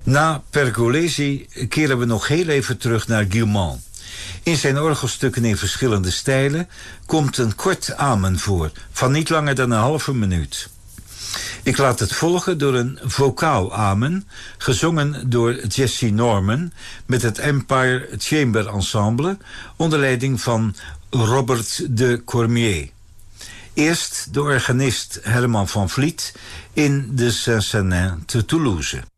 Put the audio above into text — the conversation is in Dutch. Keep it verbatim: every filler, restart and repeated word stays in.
Na Pergolesi keren we nog heel even terug naar Guilmant. In zijn orgelstukken in verschillende stijlen komt een kort amen voor, van niet langer dan een halve minuut. Ik laat het volgen door een vocaal amen, gezongen door Jesse Norman met het Empire Chamber Ensemble onder leiding van Robert de Cormier. Eerst de organist Herman van Vliet in de Saint-Sernin te Toulouse.